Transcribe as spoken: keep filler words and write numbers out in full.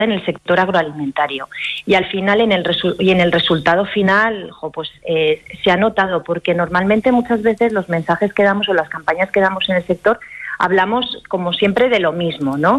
en el sector agroalimentario. Y al final, en el, resu- y en el resultado final, jo, pues eh, se ha notado, porque normalmente muchas veces los mensajes que damos o las campañas que damos en el sector hablamos, como siempre, de lo mismo, ¿no?